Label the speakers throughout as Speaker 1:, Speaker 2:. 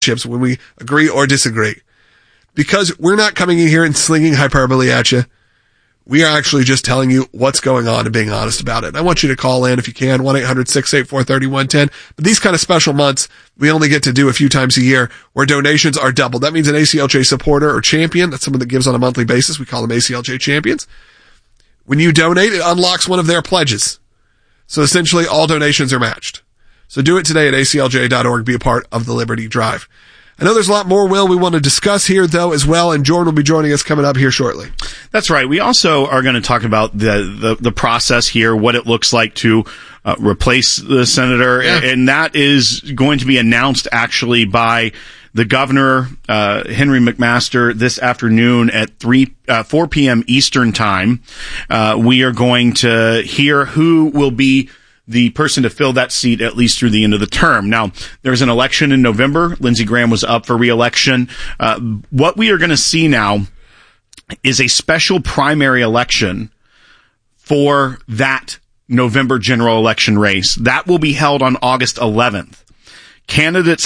Speaker 1: when we agree or disagree. Because we're not coming in here and slinging hyperbole at you. We are actually just telling you what's going on and being honest about it. And I want you to call in if you can, 1-800-684-3110. But these kind of special months, we only get to do a few times a year where donations are doubled. That means an ACLJ supporter or champion, that's someone that gives on a monthly basis. We call them ACLJ champions. When you donate, it unlocks one of their pledges. So essentially, all donations are matched. So do it today at aclj.org. Be a part of the Liberty Drive. I know there's a lot more, Will, we want to discuss here, though, as well, and Jordan will be joining us coming up here shortly.
Speaker 2: That's right. We also are going to talk about the process here, what it looks like to replace the senator, and that is going to be announced actually by the governor, Henry McMaster, this afternoon at 4 p.m. Eastern Time. We are going to hear who will be the person to fill that seat at least through the end of the term. Now, there's an election in November. Lindsey Graham was up for re-election. What we are going to see now is a special primary election for that November general election race. That will be held on August 11th. Candidates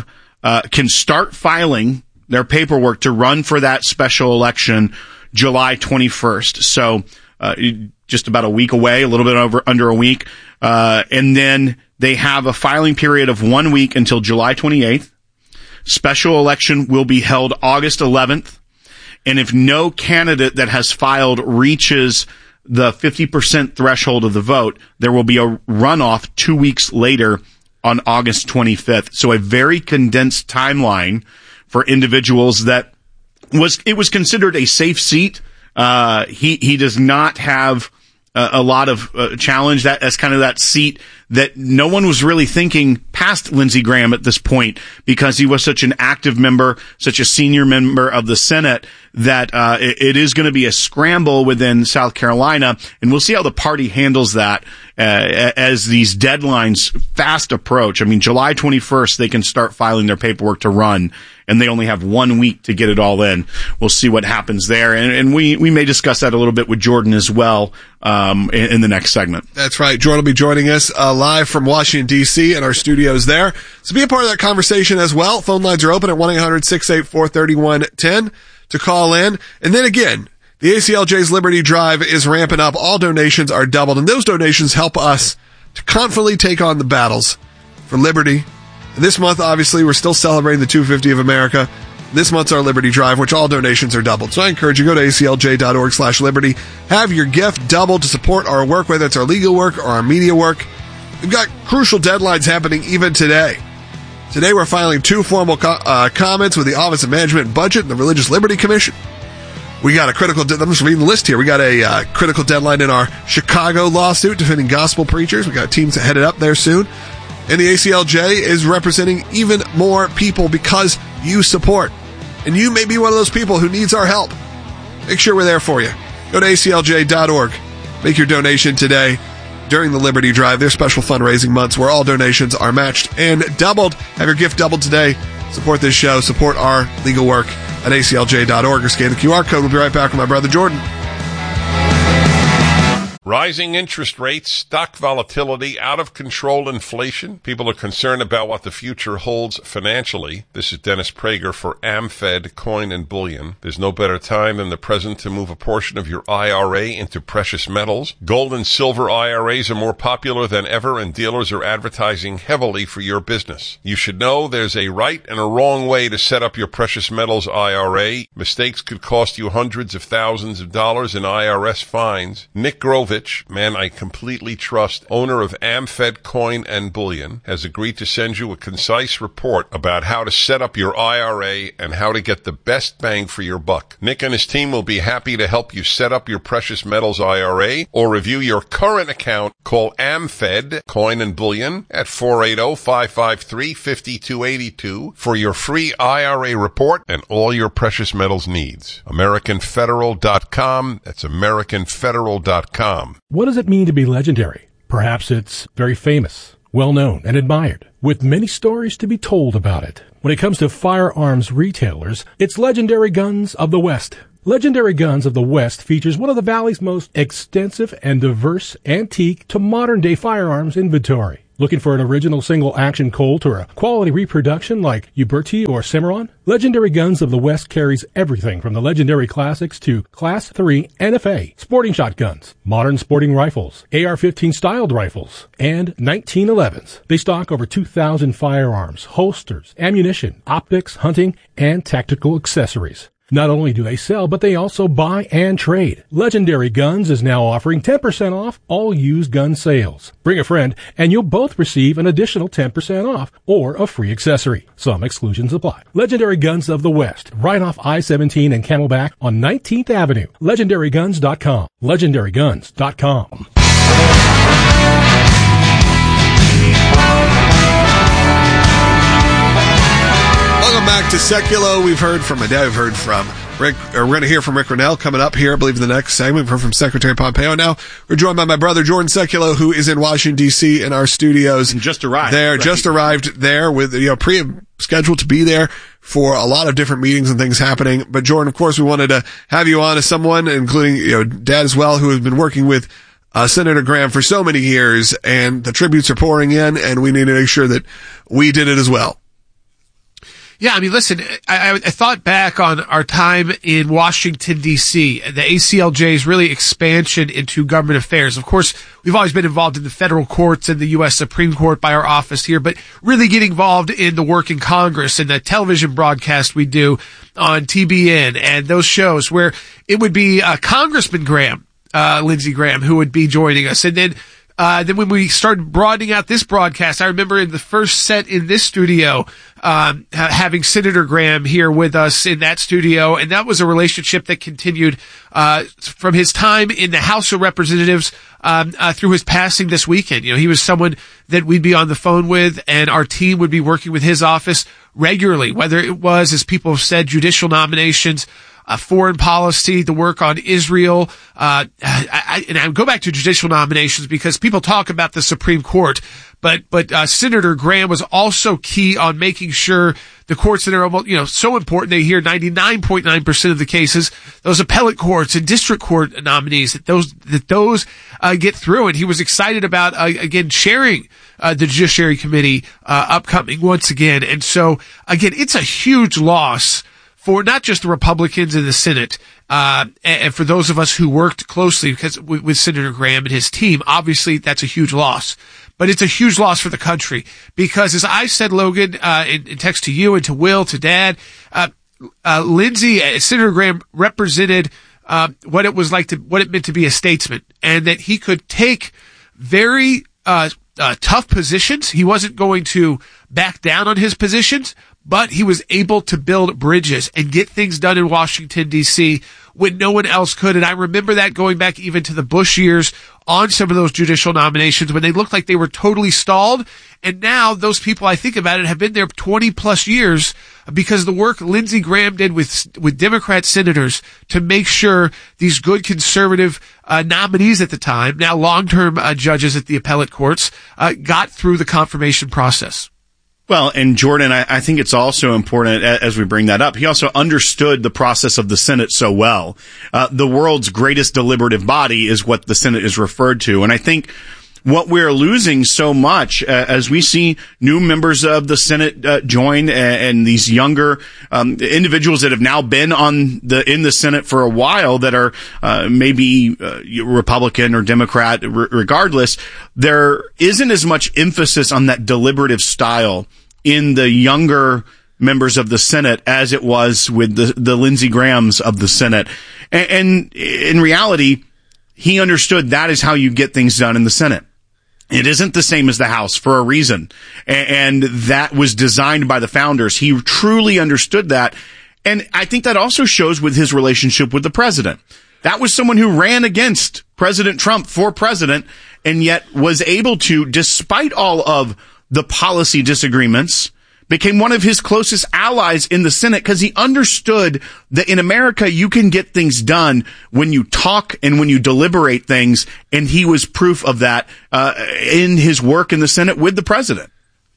Speaker 2: can start filing their paperwork to run for that special election July 21st. So, just about a week away, a little bit under a week. And then they have a filing period of 1 week until July 28th. Special election will be held August 11th. And if no candidate that has filed reaches the 50% threshold of the vote, there will be a runoff 2 weeks later on August 25th. So a very condensed timeline for individuals that it was considered a safe seat. He does not have a lot of challenge. That's kind of that seat that no one was really thinking past Lindsey Graham at this point, because he was such an active member, such a senior member of the Senate, that it is going to be a scramble within South Carolina, and we'll see how the party handles that as these deadlines fast approach. I mean, July 21st, they can start filing their paperwork to run, and they only have 1 week to get it all in. We'll see what happens there, and we may discuss that a little bit with Jordan as well in the next segment.
Speaker 1: That's right. Jordan will be joining us live from Washington, D.C. in our studios there. So be a part of that conversation as well. Phone lines are open at 1-800-684-3110 to call in. And then again, the ACLJ's Liberty Drive is ramping up. All donations are doubled, and those donations help us to confidently take on the battles for liberty. And this month, obviously, we're still celebrating the 250 of America. This month's our Liberty Drive, which all donations are doubled. So I encourage you, go to aclj.org/liberty. Have your gift doubled to support our work, whether it's our legal work or our media work. We've got crucial deadlines happening even today. Today we're filing 2 formal comments with the Office of Management and Budget and the Religious Liberty Commission. We got a critical, I'm just reading the list here. We got a critical deadline in our Chicago lawsuit defending gospel preachers. We got teams headed up there soon. And the ACLJ is representing even more people because you support. And you may be one of those people who needs our help. Make sure we're there for you. Go to aclj.org. Make your donation today during the Liberty Drive, their special fundraising months where all donations are matched and doubled. Have your gift doubled today. Support this show. Support our legal work at aclj.org or scan the QR code. We'll be right back with my brother Jordan.
Speaker 3: Rising interest rates, stock volatility, out-of-control inflation. People are concerned about what the future holds financially. This is Dennis Prager for AmFed Coin and Bullion. There's no better time than the present to move a portion of your IRA into precious metals. Gold and silver IRAs are more popular than ever, and dealers are advertising heavily for your business. You should know there's a right and a wrong way to set up your precious metals IRA. Mistakes could cost you hundreds of thousands of dollars in IRS fines. Nick Grovich, man I completely trust, owner of AmFed Coin and Bullion, has agreed to send you a concise report about how to set up your IRA and how to get the best bang for your buck. Nick and his team will be happy to help you set up your precious metals IRA or review your current account. Call AmFed Coin and Bullion at 480-553-5282 for your free IRA report and all your precious metals needs. AmericanFederal.com. That's AmericanFederal.com.
Speaker 4: What does it mean to be legendary? Perhaps it's very famous, well-known, and admired, with many stories to be told about it. When it comes to firearms retailers, it's Legendary Guns of the West. Legendary Guns of the West features one of the Valley's most extensive and diverse antique to modern-day firearms inventory. Looking for an original single-action Colt or a quality reproduction like Uberti or Cimarron? Legendary Guns of the West carries everything from the legendary classics to Class 3 NFA, sporting shotguns, modern sporting rifles, AR-15 styled rifles, and 1911s. They stock over 2,000 firearms, holsters, ammunition, optics, hunting, and tactical accessories. Not only do they sell, but they also buy and trade. Legendary Guns is now offering 10% off all used gun sales. Bring a friend, and you'll both receive an additional 10% off or a free accessory. Some exclusions apply. Legendary Guns of the West, right off I-17 and Camelback on 19th Avenue. LegendaryGuns.com. LegendaryGuns.com.
Speaker 1: Welcome back to Seculo. We've heard from Adele. We've heard from Rick. We're going to hear from Rick Grenell coming up here, I believe, in the next segment. We've heard from Secretary Pompeo. Now we're joined by my brother Jordan Seculo, who is in Washington D.C. in our studios.
Speaker 2: And just arrived.
Speaker 1: Just arrived there with pre-scheduled to be there for a lot of different meetings and things happening. But Jordan, of course, we wanted to have you on as someone, including Dad as well, who has been working with Senator Graham for so many years, and the tributes are pouring in, and we need to make sure that we did it as well.
Speaker 5: Yeah, I mean, listen, I thought back on our time in Washington, D.C., the ACLJ's really expansion into government affairs. Of course, we've always been involved in the federal courts and the U.S. Supreme Court by our office here, but really getting involved in the work in Congress and the television broadcast we do on TBN and those shows where it would be Congressman Graham, Lindsey Graham, who would be joining us. And then when we started broadening out this broadcast, I remember in the first set in this studio, having Senator Graham here with us in that studio. And that was a relationship that continued, from his time in the House of Representatives, through his passing this weekend. He was someone that we'd be on the phone with, and our team would be working with his office regularly, whether it was, as people have said, judicial nominations, foreign policy, the work on Israel. And I go back to judicial nominations because people talk about the Supreme Court, but Senator Graham was also key on making sure the courts that are, so important, they hear 99.9% of the cases, those appellate courts and district court nominees, that those get through. And he was excited about, again, chairing the Judiciary Committee, upcoming once again. And so, again, it's a huge loss for not just the Republicans in the Senate, and for those of us who worked closely with Senator Graham and his team. Obviously, that's a huge loss. But it's a huge loss for the country because, as I said, Logan, in text to you and to Will, to Dad, Senator Graham represented what it was like what it meant to be a statesman, and that he could take very tough positions. He wasn't going to back down on his positions, but he was able to build bridges and get things done in Washington, D.C. when no one else could. And I remember that going back even to the Bush years on some of those judicial nominations when they looked like they were totally stalled. And now those people, I think about it, have been there 20 plus years because of the work Lindsey Graham did with Democrat senators to make sure these good conservative nominees at the time, now long-term judges at the appellate courts, got through the confirmation process.
Speaker 2: Well, and Jordan, I think it's also important as we bring that up. He also understood the process of the Senate so well. The world's greatest deliberative body is what the Senate is referred to. And I think what we're losing so much as we see new members of the Senate join and these younger individuals that have now been in the Senate for a while that are maybe Republican or Democrat, regardless, there isn't as much emphasis on that deliberative style in the younger members of the Senate as it was with the Lindsey Grahams of the Senate. And in reality, he understood that is how you get things done in the Senate. It isn't the same as the House for a reason. And that was designed by the founders. He truly understood that. And I think that also shows with his relationship with the president. That was someone who ran against President Trump for president and yet was able to, despite all of the policy disagreements, became one of his closest allies in the Senate because he understood that in America you can get things done when you talk and when you deliberate things, and he was proof of that in his work in the Senate with the president.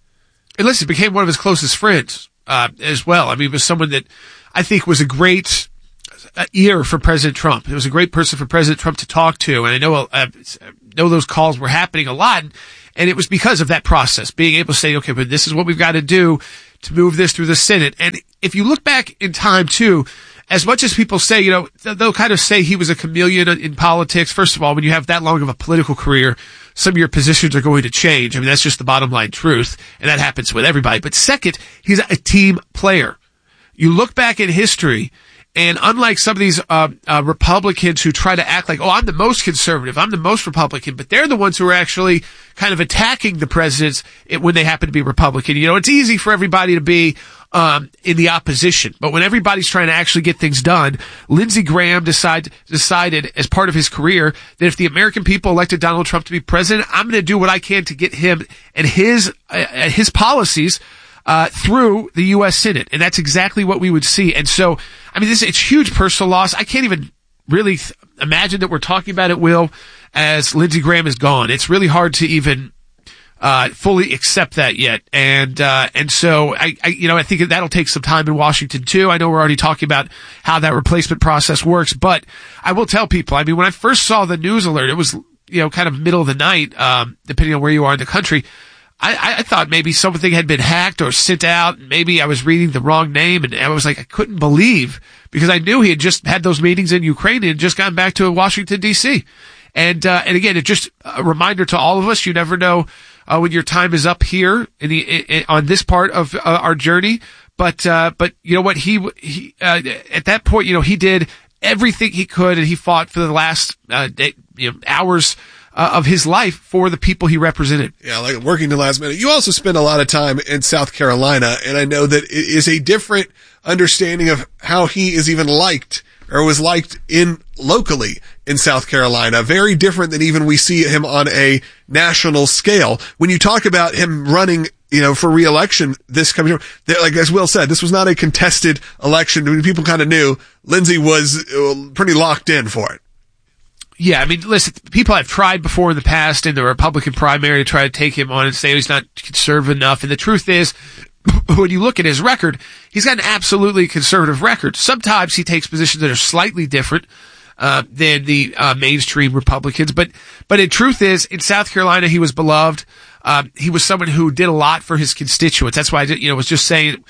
Speaker 5: And listen, became one of his closest friends as well. I mean, he was someone that I think was a great ear for President Trump. It was a great person for President Trump to talk to, and I know know those calls were happening a lot. And it was because of that process, being able to say, okay, but this is what we've got to do to move this through the Senate. And if you look back in time too, as much as people say, they'll kind of say he was a chameleon in politics. First of all, when you have that long of a political career, some of your positions are going to change. I mean, that's just the bottom line truth. And that happens with everybody. But second, he's a team player. You look back in history, and unlike some of these Republicans who try to act like, oh, I'm the most conservative, I'm the most Republican, but they're the ones who are actually kind of attacking the presidents when they happen to be Republican. It's easy for everybody to be in the opposition, but when everybody's trying to actually get things done, Lindsey Graham decided as part of his career that if the American people elected Donald Trump to be president, I'm going to do what I can to get him and his policies through the U.S. Senate. And that's exactly what we would see. And so, I mean, it's huge personal loss. I can't even really imagine that we're talking about it, Will, as Lindsey Graham is gone. It's really hard to even fully accept that yet. And so I think that'll take some time in Washington too. I know we're already talking about how that replacement process works, but I will tell people, I mean, when I first saw the news alert, it was, kind of middle of the night, depending on where you are in the country. I thought maybe something had been hacked or sent out. Maybe I was reading the wrong name, and I was like, I couldn't believe, because I knew he had just had those meetings in Ukraine and just gotten back to Washington D.C. And again, it's just a reminder to all of us: you never know when your time is up here on this part of our journey. But you know what? He at that point, he did everything he could, and he fought for the last hours of his life for the people he represented.
Speaker 1: Yeah, like working the last minute. You also spent a lot of time in South Carolina, and I know that it is a different understanding of how he is even liked or was liked locally in South Carolina. Very different than even we see him on a national scale. When you talk about him running, for re-election this coming year, like as Will said, this was not a contested election. People kind of knew Lindsey was pretty locked in for it.
Speaker 5: Yeah, I mean, listen, people have tried before in the past in the Republican primary to try to take him on and say he's not conservative enough. And the truth is, when you look at his record, he's got an absolutely conservative record. Sometimes he takes positions that are slightly different than the mainstream Republicans. But the truth is, in South Carolina, he was beloved. He was someone who did a lot for his constituents. That's why I was just saying,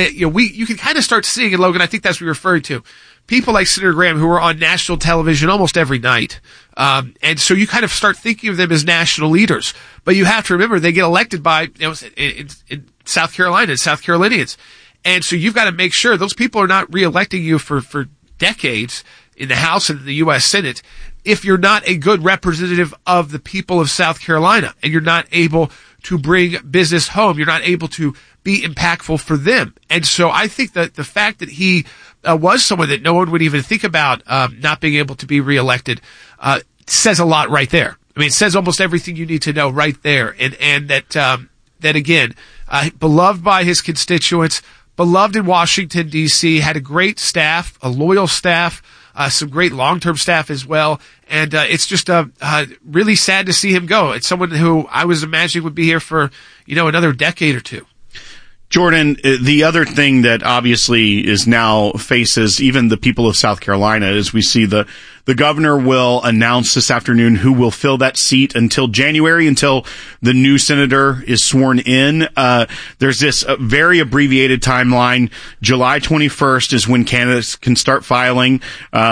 Speaker 5: you can kind of start seeing it, Logan. I think that's what you're referring to. People like Senator Graham who are on national television almost every night. And so you kind of start thinking of them as national leaders. But you have to remember they get elected by, in South Carolina, South Carolinians. And so you've got to make sure those people are not reelecting you for decades in the House and the U.S. Senate if you're not a good representative of the people of South Carolina and you're not able to bring business home. You're not able to be impactful for them. And so I think that the fact that he was someone that no one would even think about not being able to be reelected says a lot right there. I mean, it says almost everything you need to know right there. And that again, beloved by his constituents, beloved in Washington, D.C., had a great staff, a loyal staff, some great long-term staff as well. And it's just really sad to see him go. It's someone who I was imagining would be here for, another decade or two.
Speaker 2: Jordan, the other thing that obviously is now faces even the people of South Carolina is we see the governor will announce this afternoon who will fill that seat until January, until the new senator is sworn in. There's this very abbreviated timeline. July 21st is when candidates can start filing.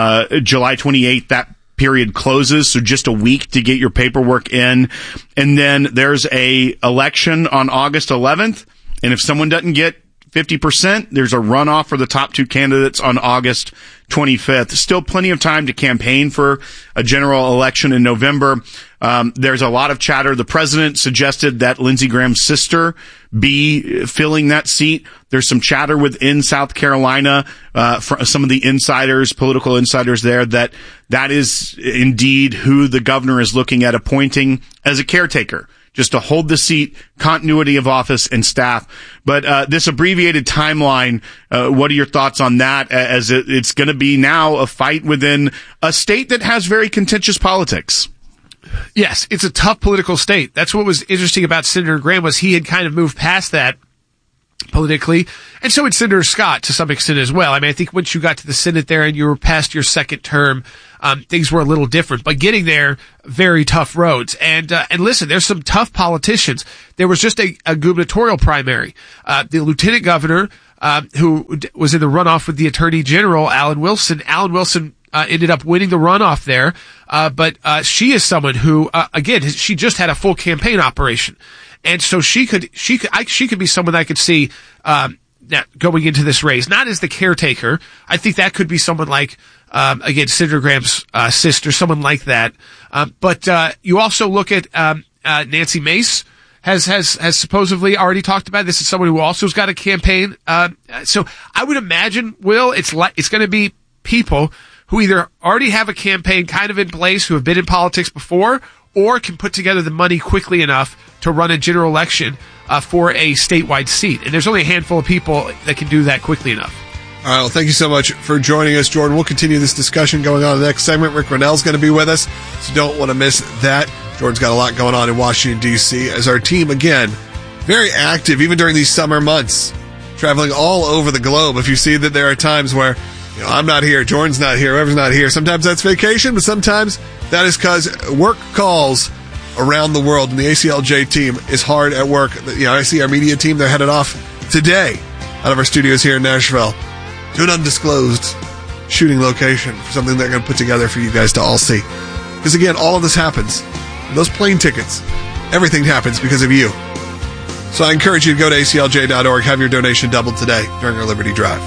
Speaker 2: July 28th, that period closes, so just a week to get your paperwork in. And then there's a election on August 11th. And if someone doesn't get 50%, there's a runoff for the top two candidates on August 25th. Still plenty of time to campaign for a general election in November. There's a lot of chatter. The president suggested that Lindsey Graham's sister be filling that seat. There's some chatter within South Carolina, from some of the insiders, political insiders there, that is indeed who the governor is looking at appointing as a caretaker, just to hold the seat, continuity of office and staff. But this abbreviated timeline, what are your thoughts on that, as it's going to be now a fight within a state that has very contentious politics?
Speaker 5: Yes, it's a tough political state. That's what was interesting about Senator Graham, was he had kind of moved past that politically. And so would Senator Scott to some extent as well. I mean, I think once you got to the Senate there and you were past your second term, things were a little different, but getting there, very tough roads. And listen, there's some tough politicians. There was just a gubernatorial primary. The lieutenant governor, who was in the runoff with the attorney general, Alan Wilson. Alan Wilson ended up winning the runoff there. But she is someone who, again, she just had a full campaign operation. And so she could be someone I could see, going into this race, not as the caretaker. I think that could be someone like, again, Senator Graham's, sister, someone like that. But you also look at, Nancy Mace has supposedly already talked about. This is someone who also has got a campaign. So I would imagine, Will, it's going to be people who either already have a campaign kind of in place, who have been in politics before, or can put together the money quickly enough to run a general election for a statewide seat. And there's only a handful of people that can do that quickly enough.
Speaker 1: All right, well, thank you so much for joining us, Jordan. We'll continue this discussion going on in the next segment. Rick Grenell's going to be with us, so don't want to miss that. Jordan's got a lot going on in Washington, D.C., as our team, again, very active, even during these summer months, traveling all over the globe. If you see that there are times where, I'm not here, Jordan's not here, whoever's not here, sometimes that's vacation, but sometimes that is because work calls around the world, and the ACLJ team is hard at work. I see our media team, they're headed off today out of our studios here in Nashville to an undisclosed shooting location for something they're going to put together for you guys to all see. Because again, all of this happens. Those plane tickets, everything happens because of you. So I encourage you to go to aclj.org, have your donation doubled today during our Liberty Drive.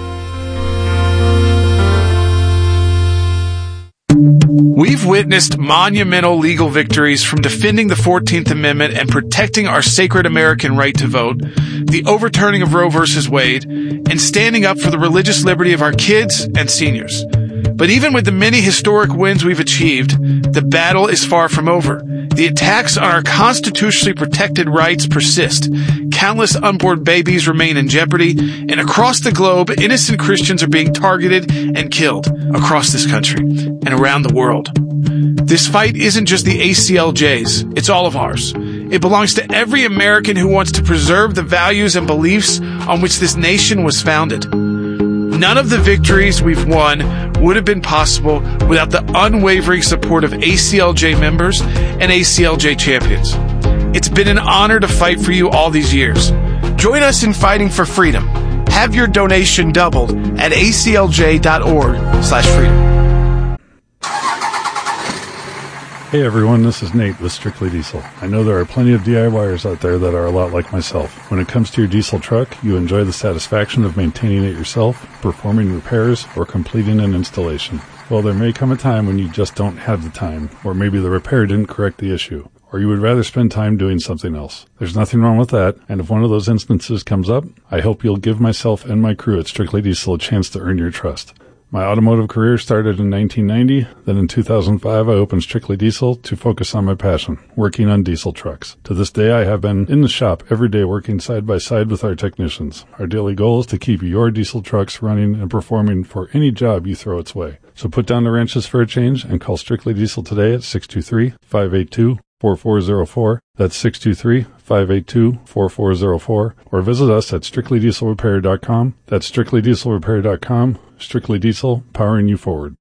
Speaker 6: We've witnessed monumental legal victories from defending the 14th Amendment and protecting our sacred American right to vote, the overturning of Roe v. Wade, and standing up for the religious liberty of our kids and seniors. But even with the many historic wins we've achieved, the battle is far from over. The attacks on our constitutionally protected rights persist. Countless unborn babies remain in jeopardy, and across the globe, innocent Christians are being targeted and killed across this country and around the world. This fight isn't just the ACLJ's, it's all of ours. It belongs to every American who wants to preserve the values and beliefs on which this nation was founded. None of the victories we've won would have been possible without the unwavering support of ACLJ members and ACLJ champions. It's been an honor to fight for you all these years. Join us in fighting for freedom. Have your donation doubled at aclj.org/freedom.
Speaker 7: Hey everyone, this is Nate with Strictly Diesel. I know there are plenty of DIYers out there that are a lot like myself. When it comes to your diesel truck, you enjoy the satisfaction of maintaining it yourself, performing repairs, or completing an installation. Well, there may come a time when you just don't have the time, or maybe the repair didn't correct the issue, or you would rather spend time doing something else. There's nothing wrong with that, and if one of those instances comes up, I hope you'll give myself and my crew at Strictly Diesel a chance to earn your trust. My automotive career started in 1990. Then in 2005, I opened Strictly Diesel to focus on my passion, working on diesel trucks. To this day, I have been in the shop every day working side by side with our technicians. Our daily goal is to keep your diesel trucks running and performing for any job you throw its way. So put down the wrenches for a change and call Strictly Diesel today at 623-582-4404. That's 623-582-4404. Or visit us at strictlydieselrepair.com. That's strictlydieselrepair.com. Strictly Diesel, powering you forward.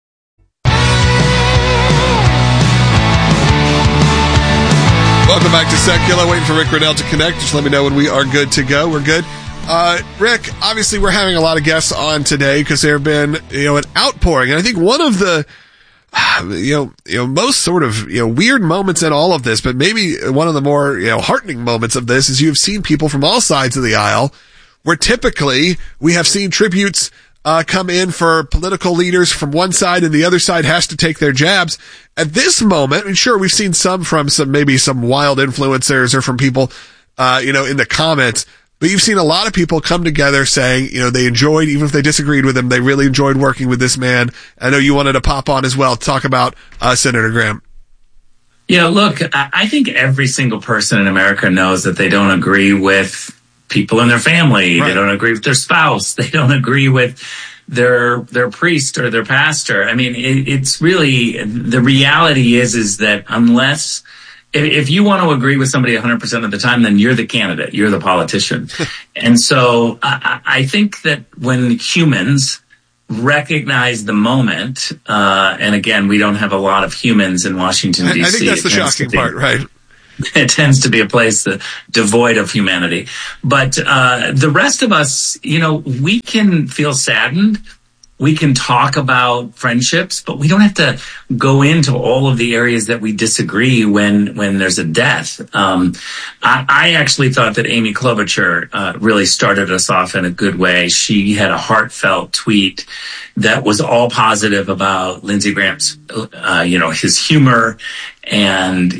Speaker 1: Welcome back to Secular. Waiting for Rick Grenell to connect. Just let me know when we are good to go. We're good. Rick, obviously we're having a lot of guests on today because there have been, an outpouring. And I think one of the, most sort of, weird moments in all of this, but maybe one of the more, heartening moments of this is you've seen people from all sides of the aisle where typically we have seen tributes come in for political leaders from one side and the other side has to take their jabs. At this moment, and sure, we've seen some from maybe some wild influencers or from people, in the comments, but you've seen a lot of people come together saying, they enjoyed, even if they disagreed with him, they really enjoyed working with this man. I know you wanted to pop on as well to talk about, Senator Graham.
Speaker 8: Yeah, look, I think every single person in America knows that they don't agree with people in their family. Right. They don't agree with their spouse. They don't agree with their priest or their pastor. I mean, it's really, the reality is that unless if you want to agree with somebody 100% of the time, then you're the candidate, you're the politician. And so I think that when humans recognize the moment, and again, we don't have a lot of humans in Washington, D.C.
Speaker 1: I think that's the shocking part, right?
Speaker 8: It tends to be a place devoid of humanity. But the rest of us, we can feel saddened. We can talk about friendships, but we don't have to go into all of the areas that we disagree when there's a death. I actually thought that Amy Klobuchar really started us off in a good way. She had a heartfelt tweet that was all positive about Lindsey Graham's, his humor and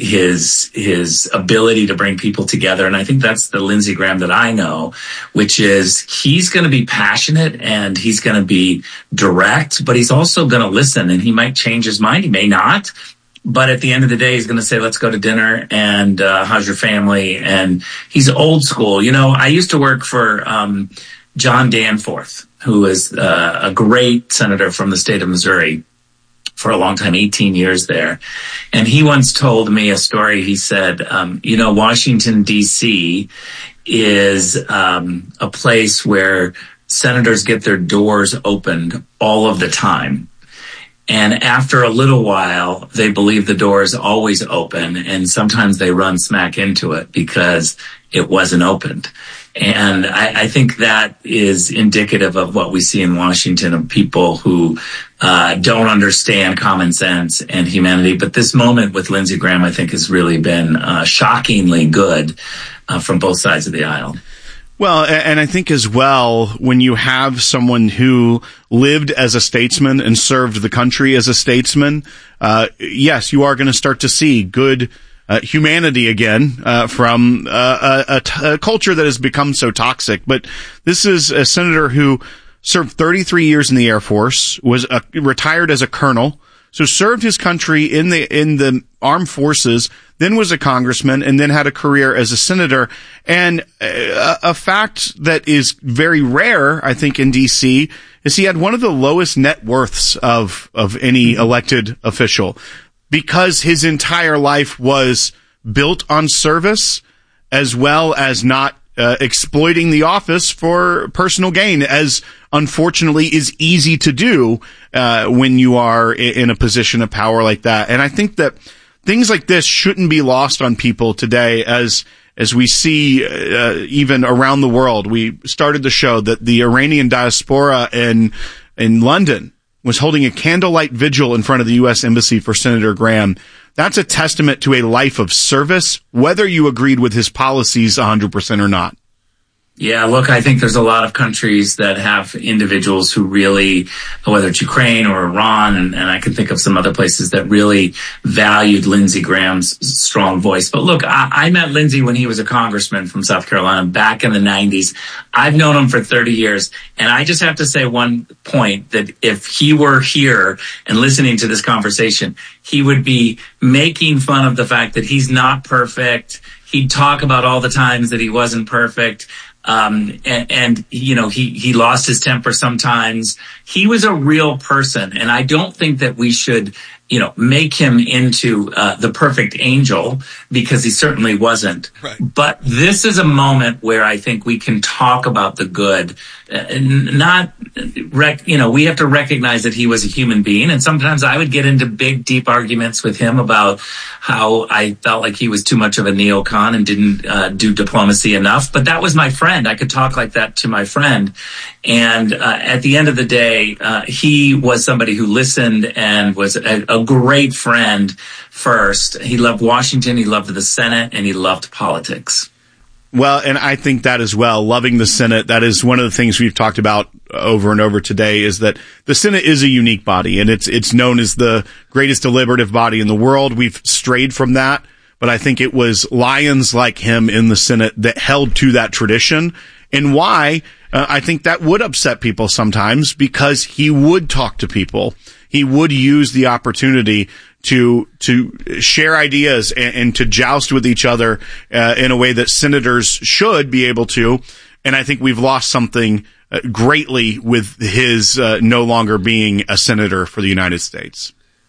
Speaker 8: his ability to bring people together. And I think that's the Lindsey Graham that I know, which is he's going to be passionate and he's going to be direct, but he's also going to listen, and he might change his mind. He may not. But at the end of the day, he's going to say, let's go to dinner, and how's your family? And he's old school. I used to work for John Danforth, who is a great senator from the state of Missouri for a long time, 18 years there. And he once told me a story. He said, Washington, D.C. is a place where senators get their doors opened all of the time. And after a little while, they believe the door is always open, and sometimes they run smack into it because it wasn't opened. And I think that is indicative of what we see in Washington, of people who don't understand common sense and humanity. But this moment with Lindsey Graham, I think, has really been shockingly good from both sides of the aisle.
Speaker 2: Well, and I think as well, when you have someone who lived as a statesman and served the country as a statesman, yes, you are going to start to see good humanity again from a culture that has become so toxic. But this is a senator who served 33 years in the Air Force, was retired as a colonel, so served his country in the armed forces, then was a congressman, and then had a career as a senator. And a fact that is very rare, I think, in D.C. is he had one of the lowest net worths of any elected official, because his entire life was built on service as well as not exploiting the office for personal gain, as unfortunately is easy to do when you are in a position of power like that. And I think that things like this shouldn't be lost on people today, as we see even around the world. We started the show that the Iranian diaspora in London was holding a candlelight vigil in front of the U.S. Embassy for Senator Graham. That's a testament to a life of service, whether you agreed with his policies 100% or not.
Speaker 8: Yeah, look, I think there's a lot of countries that have individuals who really, whether it's Ukraine or Iran, and I can think of some other places that really valued Lindsey Graham's strong voice. But look, I met Lindsey when he was a congressman from South Carolina back in the 90s. I've known him for 30 years. And I just have to say one point, that if he were here and listening to this conversation, he would be making fun of the fact that he's not perfect. He'd talk about all the times that he wasn't perfect. He lost his temper sometimes. He was a real person. And I don't think that we should, make him into the perfect angel, because he certainly wasn't. Right. But this is a moment where I think we can talk about the good, we have to recognize that he was a human being. And sometimes I would get into big, deep arguments with him about how I felt like he was too much of a neocon and didn't do diplomacy enough. But that was my friend. I could talk like that to my friend. And at the end of the day, he was somebody who listened and was a great friend first. He loved Washington, he loved the Senate, and he loved politics.
Speaker 2: Well, and I think that as well, loving the Senate, that is one of the things we've talked about over and over today, is that the Senate is a unique body, and it's known as the greatest deliberative body in the world. We've strayed from that, but I think it was lions like him in the Senate that held to that tradition. And why I think that would upset people sometimes, because he would talk to people. He would use the opportunity to share ideas and to joust with each other in a way that senators should be able to. And I think we've lost something greatly with his no longer being a senator for the United States.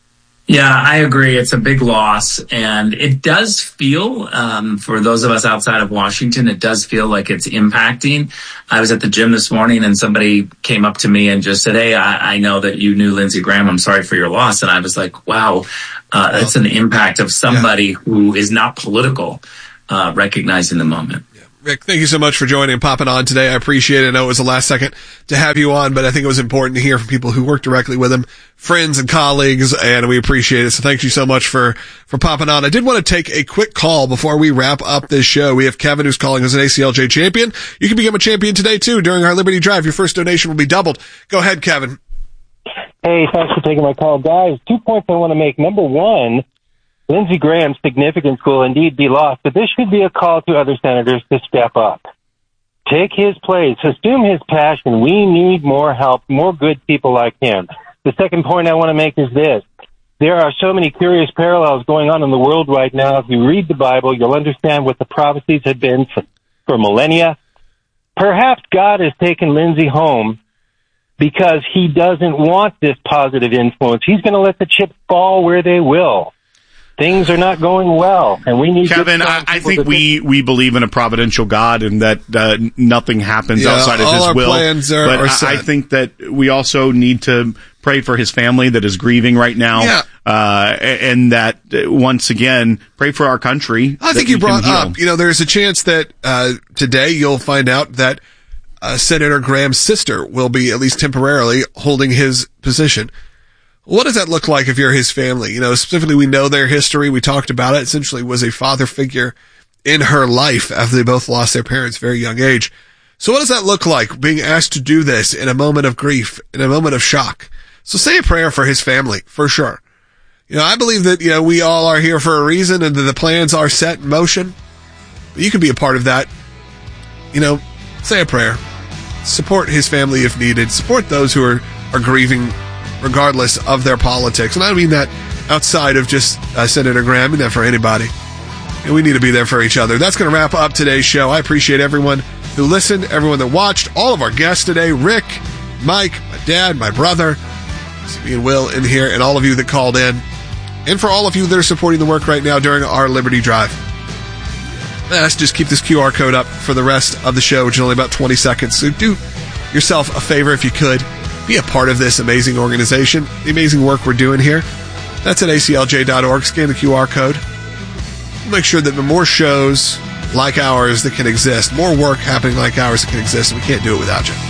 Speaker 8: Yeah, I agree. It's a big loss. And it does feel, for those of us outside of Washington, it does feel like it's impacting. I was at the gym this morning and somebody came up to me and just said, hey, I know that you knew Lindsey Graham. I'm sorry for your loss. And I was like, wow, that's an impact of somebody who is not political, recognizing the moment.
Speaker 1: Rick, thank you so much for joining and popping on today. I appreciate it. I know it was the last second to have you on, but I think it was important to hear from people who work directly with him, friends and colleagues, and we appreciate it. So thank you so much for popping on. I did want to take a quick call before we wrap up this show. We have Kevin who's calling as an ACLJ champion. You can become a champion today too during our Liberty Drive. Your first donation will be doubled. Go ahead, Kevin.
Speaker 9: Hey, thanks for taking my call. Guys, 2 points I want to make. Number one, Lindsey Graham's significance will indeed be lost, but this should be a call to other senators to step up. Take his place. Assume his passion. We need more help, more good people like him. The second point I want to make is this. There are so many curious parallels going on in the world right now. If you read the Bible, you'll understand what the prophecies have been for millennia. Perhaps God has taken Lindsey home because he doesn't want this positive influence. He's going to let the chips fall where they will. Things are not going well, and we need
Speaker 2: Kevin, I think we believe in a providential God and that nothing happens outside of His will. But I think that we also need to pray for his family that is grieving right now, and that once again pray for our country.
Speaker 1: I think you brought up, there's a chance that today you'll find out that Senator Graham's sister will be at least temporarily holding his position. What does that look like if you're his family? Specifically, we know their history. We talked about it. Essentially was a father figure in her life after they both lost their parents at a very young age. So what does that look like, being asked to do this in a moment of grief, in a moment of shock? So say a prayer for his family, for sure. I believe that, we all are here for a reason and that the plans are set in motion. But you can be a part of that. Say a prayer. Support his family if needed. Support those who are grieving regardless of their politics. And I mean that outside of just Senator Graham. I mean that for anybody. And we need to be there for each other. That's going to wrap up today's show. I appreciate everyone who listened, everyone that watched, all of our guests today, Rick, Mike, my dad, my brother, me and Will in here, and all of you that called in. And for all of you that are supporting the work right now during our Liberty Drive. Let's just keep this QR code up for the rest of the show, which is only about 20 seconds. So do yourself a favor if you could. Be a part of this amazing organization, the amazing work we're doing here. That's at aclj.org. Scan the QR code. Make sure that there are more shows like ours that can exist, more work happening like ours that can exist, and we can't do it without you.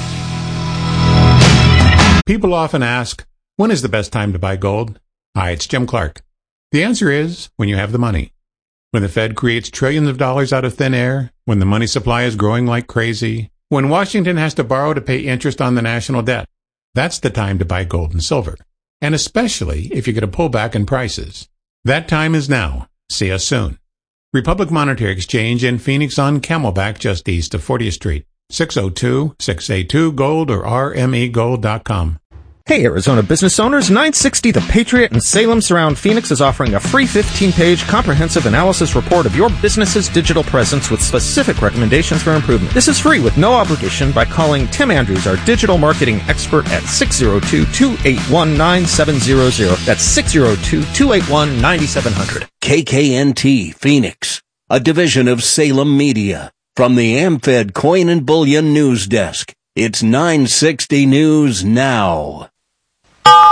Speaker 10: People often ask, when is the best time to buy gold? Hi, it's Jim Clark. The answer is when you have the money. When the Fed creates trillions of dollars out of thin air, when the money supply is growing like crazy, when Washington has to borrow to pay interest on the national debt. That's the time to buy gold and silver, and especially if you get a pullback in prices. That time is now. See us soon. Republic Monetary Exchange in Phoenix on Camelback just east of 40th Street. 602-682-GOLD or rmegold.com.
Speaker 11: Hey, Arizona business owners, 960 The Patriot in Salem Surround Phoenix is offering a free 15-page comprehensive analysis report of your business's digital presence with specific recommendations for improvement. This is free with no obligation by calling Tim Andrews, our digital marketing expert, at 602-281-9700. That's 602-281-9700.
Speaker 12: KKNT Phoenix, a division of Salem Media. From the AmFed Coin and Bullion News Desk, it's 960 News Now.